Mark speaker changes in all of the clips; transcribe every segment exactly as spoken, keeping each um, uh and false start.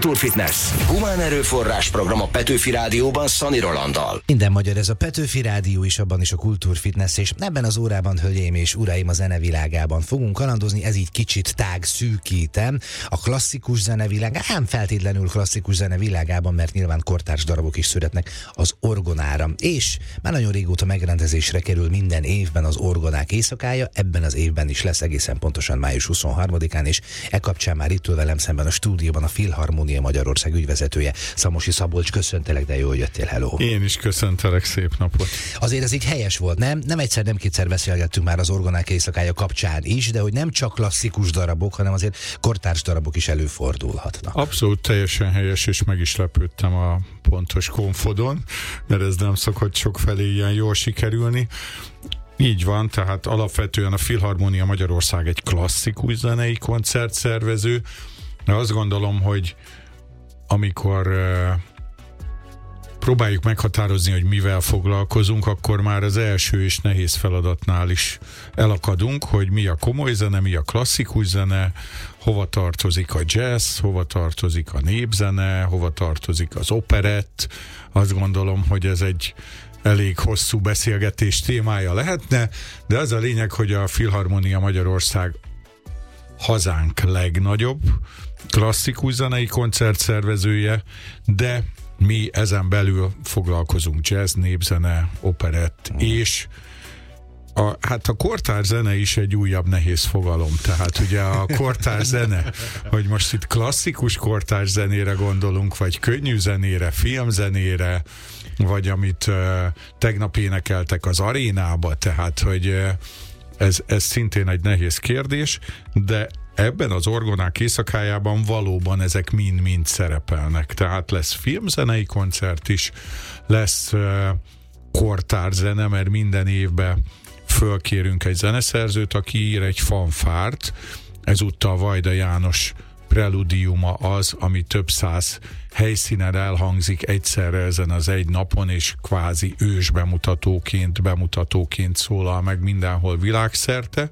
Speaker 1: Kultúrfitness. Humán erőforrás program a Petőfi Rádióban Szani Rolanddal.
Speaker 2: Minden magyar, ez a Petőfi Rádió is, abban is a Kultúrfitness, és ebben az órában, hölgyeim és uraim, a zenevilágában fogunk kalandozni, ez így kicsit tág szűkítem. A klasszikus zenevilág, nem feltétlenül klasszikus zenevilágában, mert nyilván kortárs darabok is születnek az orgonára. És már nagyon régóta megrendezésre kerül minden évben az Orgonák éjszakája, ebben az évben is lesz, egészen pontosan május huszonharmadikán, és e kapcsán már itt ül velem szemben a stúdióban a Filharmónia Magyarország ügyvezetője, Szamosi Szabolcs. Köszöntelek, de jól jöttél, hello.
Speaker 3: Én is köszöntelek, szép napot.
Speaker 2: Azért ez így helyes volt, nem? Nem egyszer, nem kétszer beszélgettünk már az Orgonák éjszakája kapcsán is, de hogy nem csak klasszikus darabok, hanem azért kortárs darabok is előfordulhatnak.
Speaker 3: Abszolút teljesen helyes, és meg is lepődtem a pontos konfodon, mert ez nem szokott sokfelé ilyen jól sikerülni. Így van, tehát alapvetően a Filharmónia Magyarország egy klasszikus zenei koncertszervező, de azt gondolom, hogy amikor uh, próbáljuk meghatározni, hogy mivel foglalkozunk, akkor már az első és nehéz feladatnál is elakadunk, hogy mi a komoly zene, mi a klasszikus zene, hova tartozik a jazz, hova tartozik a népzene, hova tartozik az operett. Azt gondolom, hogy ez egy elég hosszú beszélgetés témája lehetne, de az a lényeg, hogy a Filharmónia Magyarország hazánk legnagyobb klasszikus zenei koncertszervezője, de mi ezen belül foglalkozunk jazz, népzene, operett, mm. és a, hát a kortárs zene is egy újabb nehéz fogalom, tehát ugye a kortárs zene, hogy most itt klasszikus kortárs zenére gondolunk, vagy könnyű zenére, filmzenére, vagy amit uh, tegnap énekeltek az arénába, tehát hogy uh, ez, ez szintén egy nehéz kérdés, de ebben az Orgonák éjszakájában valóban ezek mind-mind szerepelnek. Tehát lesz filmzenei koncert is, lesz uh, kortárzene, mert minden évben fölkérünk egy zeneszerzőt, aki ír egy fanfárt. Ezúttal Vajda János preludiuma az, ami több száz helyszínen elhangzik egyszerre ezen az egy napon, és kvázi ős bemutatóként, bemutatóként szólal meg mindenhol világszerte.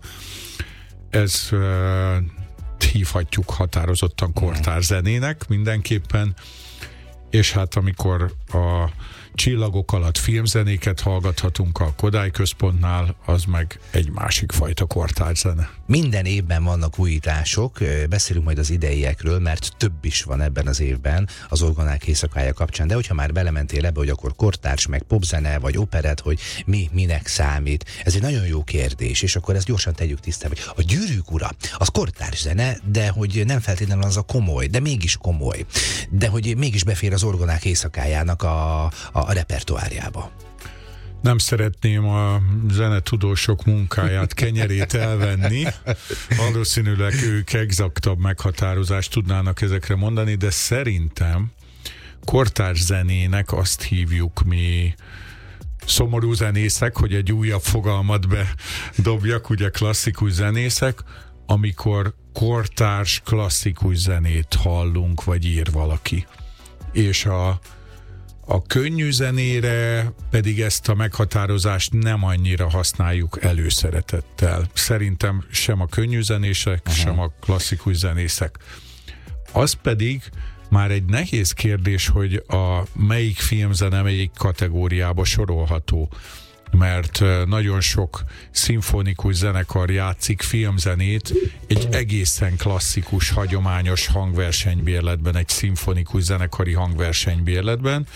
Speaker 3: Ez uh, hívhatjuk határozottan kortárs zenének mindenképpen, és hát amikor a csillagok alatt filmzenéket hallgathatunk a Kodály Központnál, az meg egy másik fajta kortárs zene.
Speaker 2: Minden évben vannak újítások, beszélünk majd az ideiekről, mert több is van ebben az évben az Orgonák éjszakája kapcsán, de hogyha már belementél ebbe, hogy akkor kortárs, meg popzene, vagy operett, hogy mi minek számít, ez egy nagyon jó kérdés, és akkor ezt gyorsan tegyük tisztába, hogy a Gyűrűk ura, az kortárs zene, de hogy nem feltétlenül az a komoly, de mégis komoly, de hogy mégis befér az Orgonák éjszakájának a, a, a repertoárjába.
Speaker 3: Nem szeretném a zenetudósok munkáját, kenyerét elvenni. Valószínűleg ők exaktabb meghatározást tudnának ezekre mondani, de szerintem kortárs zenének azt hívjuk mi szomorú zenészek, hogy egy újabb fogalmat bedobjak, ugye klasszikus zenészek, amikor kortárs klasszikus zenét hallunk, vagy ír valaki. És a A könnyű zenére pedig ezt a meghatározást nem annyira használjuk előszeretettel. Szerintem sem a könnyű zenések, Aha. sem a klasszikus zenészek. Az pedig már egy nehéz kérdés, hogy a melyik filmzene melyik kategóriába sorolható, mert nagyon sok szimfonikus zenekar játszik filmzenét egy egészen klasszikus, hagyományos hangversenybérletben, egy szimfonikus zenekari hangversenybérletben,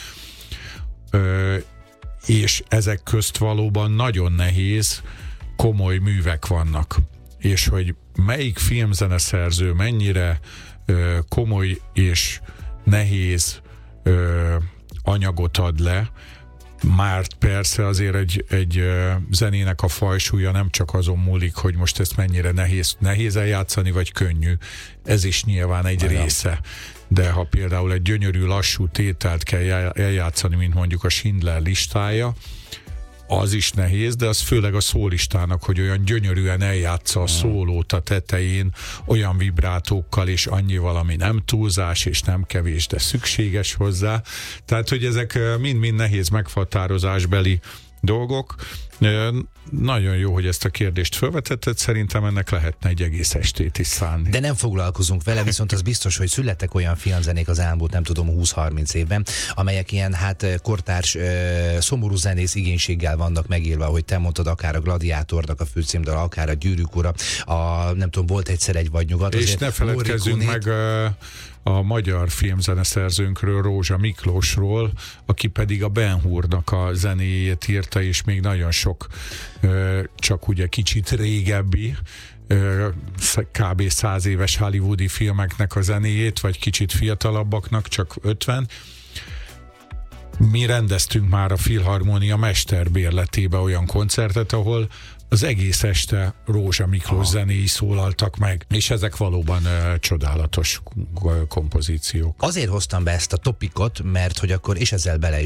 Speaker 3: Ö, és ezek közt valóban nagyon nehéz, komoly művek vannak. És hogy melyik filmzeneszerző mennyire ö, komoly és nehéz ö, anyagot ad le, már persze azért egy, egy zenének a fajsúlya nem csak azon múlik, hogy most ezt mennyire nehéz, nehéz eljátszani, vagy könnyű. Ez is nyilván egy Olyan. része. De ha például egy gyönyörű, lassú tételt kell eljátszani, mint mondjuk a Schindler listája, az is nehéz, de az főleg a szólistának, hogy olyan gyönyörűen eljátsza a szólót a tetején, olyan vibrátókkal és annyival, ami nem túlzás és nem kevés, de szükséges hozzá. Tehát, hogy ezek mind-mind nehéz meghatározásbeli dolgok. Nagyon jó, hogy ezt a kérdést felvetetted, szerintem ennek lehetne egy egész estét is szánni.
Speaker 2: De nem foglalkozunk vele, viszont az biztos, hogy születtek olyan filmzenék az elmúlt, nem tudom, húsz-harminc évben, amelyek ilyen hát kortárs, szomorú zenész igénységgel vannak megírva, hogy te mondtad, akár a Gladiátornak a főcímdala, akár a Gyűrűk ura, a nem tudom, volt egyszer egy vagy nyugat.
Speaker 3: És ne feledkezzünk meg a magyar filmzeneszerzőnkről, Rózsa Miklósról, aki pedig a Ben Hurnak a zenéjét írta, és még nagyon sok csak ugye kicsit régebbi, kb. száz éves hollywoodi filmeknek a zenéjét, vagy kicsit fiatalabbaknak, csak ötven. Mi rendeztünk már a Filharmónia mesterbérletébe olyan koncertet, ahol az egész este Rózsa Miklós Aha. zenéi szólaltak meg, és ezek valóban uh, csodálatos kompozíciók.
Speaker 2: Azért hoztam be ezt a topikot, mert hogy akkor, és ezzel bele is